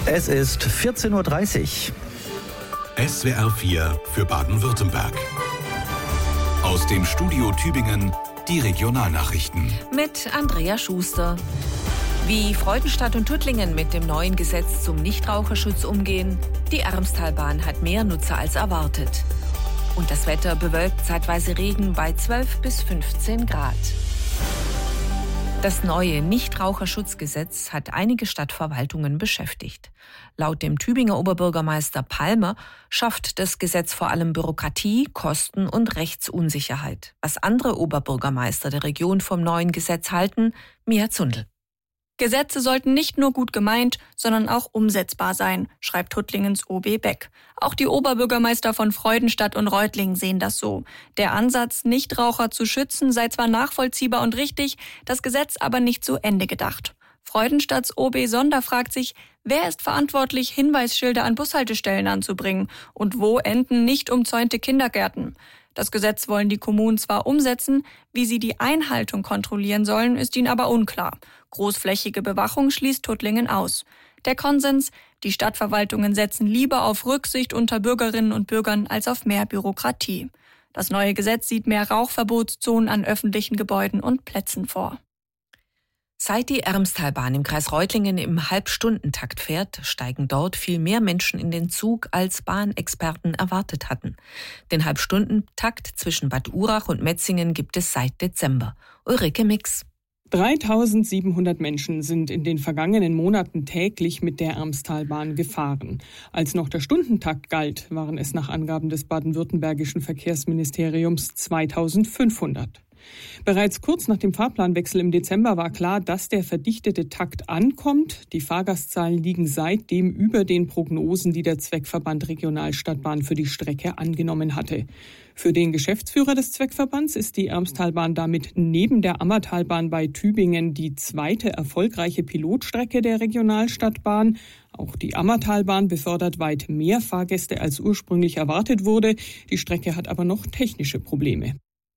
Es ist 14.30 Uhr. SWR 4 für Baden-Württemberg. Aus dem Studio Tübingen die Regionalnachrichten. Mit Andrea Schuster. Wie Freudenstadt und Tuttlingen mit dem neuen Gesetz zum Nichtraucherschutz umgehen, die Ermstalbahn hat mehr Nutzer als erwartet. Und das Wetter bewölkt, zeitweise Regen bei 12 bis 15 Grad. Das neue Nichtraucherschutzgesetz hat einige Stadtverwaltungen beschäftigt. Laut dem Tübinger Oberbürgermeister Palmer schafft das Gesetz vor allem Bürokratie, Kosten und Rechtsunsicherheit. Was andere Oberbürgermeister der Region vom neuen Gesetz halten, Mia Zundel. Gesetze sollten nicht nur gut gemeint, sondern auch umsetzbar sein, schreibt Tuttlingens OB Beck. Auch die Oberbürgermeister von Freudenstadt und Reutlingen sehen das so. Der Ansatz, Nichtraucher zu schützen, sei zwar nachvollziehbar und richtig, das Gesetz aber nicht zu Ende gedacht. Freudenstadts OB Sonder fragt sich, wer ist verantwortlich, Hinweisschilder an Bushaltestellen anzubringen und wo enden nicht umzäunte Kindergärten? Das Gesetz wollen die Kommunen zwar umsetzen, wie sie die Einhaltung kontrollieren sollen, ist ihnen aber unklar. Großflächige Bewachung schließt Tuttlingen aus. Der Konsens, die Stadtverwaltungen setzen lieber auf Rücksicht unter Bürgerinnen und Bürgern als auf mehr Bürokratie. Das neue Gesetz sieht mehr Rauchverbotszonen an öffentlichen Gebäuden und Plätzen vor. Seit die Ermstalbahn im Kreis Reutlingen im Halbstundentakt fährt, steigen dort viel mehr Menschen in den Zug, als Bahnexperten erwartet hatten. Den Halbstundentakt zwischen Bad Urach und Metzingen gibt es seit Dezember. Ulrike Mix. 3.700 Menschen sind in den vergangenen Monaten täglich mit der Ermstalbahn gefahren. Als noch der Stundentakt galt, waren es nach Angaben des baden-württembergischen Verkehrsministeriums 2.500. Bereits kurz nach dem Fahrplanwechsel im Dezember war klar, dass der verdichtete Takt ankommt. Die Fahrgastzahlen liegen seitdem über den Prognosen, die der Zweckverband Regionalstadtbahn für die Strecke angenommen hatte. Für den Geschäftsführer des Zweckverbands ist die Ermstalbahn damit neben der Ammertalbahn bei Tübingen die zweite erfolgreiche Pilotstrecke der Regionalstadtbahn. Auch die Ammertalbahn befördert weit mehr Fahrgäste, als ursprünglich erwartet wurde. Die Strecke hat aber noch technische Probleme.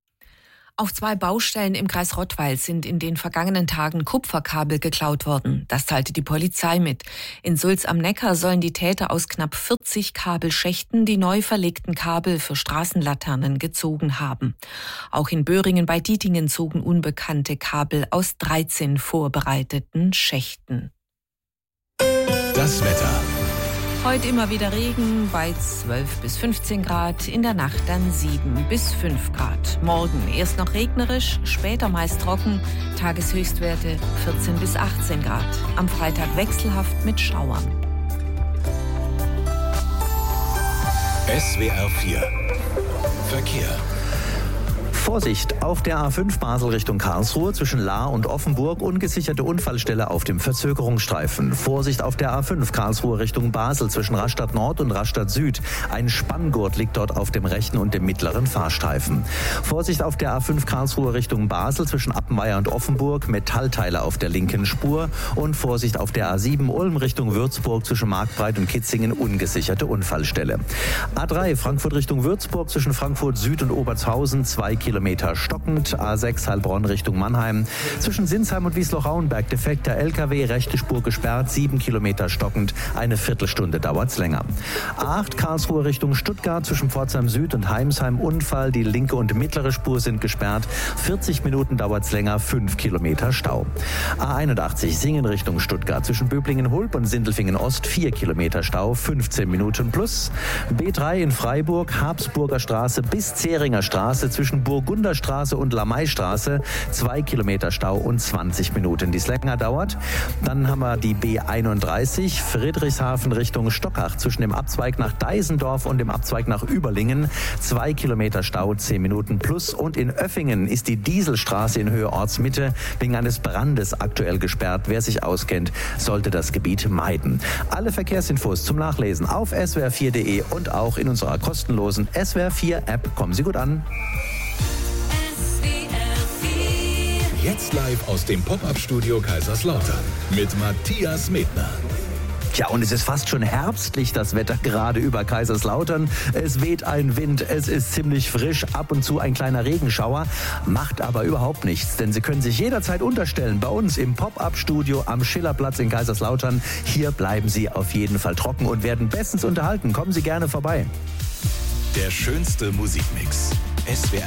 Auf 2 Baustellen im Kreis Rottweil sind in den vergangenen Tagen Kupferkabel geklaut worden. Das teilte die Polizei mit. In Sulz am Neckar sollen die Täter aus knapp 40 Kabelschächten die neu verlegten Kabel für Straßenlaternen gezogen haben. Auch in Böhringen bei Dietingen zogen unbekannte Kabel aus 13 vorbereiteten Schächten. Das Wetter. Heute immer wieder Regen bei 12 bis 15 Grad, in der Nacht dann 7 bis 5 Grad. Morgen erst noch regnerisch, später meist trocken, Tageshöchstwerte 14 bis 18 Grad. Am Freitag wechselhaft mit Schauern. SWR 4 Verkehr. Vorsicht, auf der A5 Basel Richtung Karlsruhe zwischen Lahr und Offenburg ungesicherte Unfallstelle auf dem Verzögerungsstreifen. Vorsicht auf der A5 Karlsruhe Richtung Basel zwischen Rastatt Nord und Rastatt Süd. Ein Spanngurt liegt dort auf dem rechten und dem mittleren Fahrstreifen. Vorsicht auf der A5 Karlsruhe Richtung Basel zwischen Appenweier und Offenburg. Metallteile auf der linken Spur. Und Vorsicht auf der A7 Ulm Richtung Würzburg zwischen Markbreit und Kitzingen ungesicherte Unfallstelle. A3 Frankfurt Richtung Würzburg zwischen Frankfurt Süd und Obertshausen 2 Kilometer stockend. A6 Heilbronn Richtung Mannheim. Zwischen Sinsheim und Wiesloch-Rauenberg defekter LKW, rechte Spur gesperrt, 7 Kilometer stockend. Eine Viertelstunde dauert's länger. A8 Karlsruhe Richtung Stuttgart zwischen Pforzheim Süd und Heimsheim Unfall. Die linke und mittlere Spur sind gesperrt. 40 Minuten dauert's länger, 5 Kilometer Stau. A81 Singen Richtung Stuttgart zwischen Böblingen-Hulb und Sindelfingen Ost 4 Kilometer Stau, 15 Minuten plus. B3 in Freiburg, Habsburger Straße bis Zähringer Straße zwischen Burgunderstraße und Lameistraße 2 Kilometer Stau und 20 Minuten, die es länger dauert. Dann haben wir die B31 Friedrichshafen Richtung Stockach zwischen dem Abzweig nach Deisendorf und dem Abzweig nach Überlingen 2 Kilometer Stau, 10 Minuten plus. Und in Öffingen ist die Dieselstraße in Höhe Ortsmitte wegen eines Brandes aktuell gesperrt. Wer sich auskennt, sollte das Gebiet meiden. Alle Verkehrsinfos zum Nachlesen auf swr4.de und auch in unserer kostenlosen SWR4-App. Kommen Sie gut an. Jetzt live aus dem Pop-Up-Studio Kaiserslautern mit Matthias Medner. Tja, und es ist fast schon herbstlich, das Wetter gerade über Kaiserslautern. Es weht ein Wind, es ist ziemlich frisch, ab und zu ein kleiner Regenschauer, macht aber überhaupt nichts, denn Sie können sich jederzeit unterstellen bei uns im Pop-Up-Studio am Schillerplatz in Kaiserslautern. Hier bleiben Sie auf jeden Fall trocken und werden bestens unterhalten. Kommen Sie gerne vorbei. Der schönste Musikmix. SWR